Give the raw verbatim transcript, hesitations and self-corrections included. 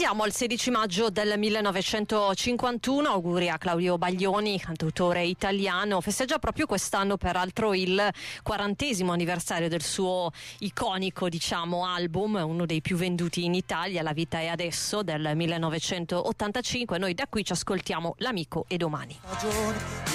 Andiamo al sedici maggio del millenovecentocinquantuno, auguri a Claudio Baglioni, cantautore italiano. Festeggia proprio quest'anno peraltro il quarantesimo anniversario del suo iconico, diciamo, album, uno dei più venduti in Italia, La vita è adesso, del millenovecentottantacinque. Noi da qui ci ascoltiamo L'amico e domani.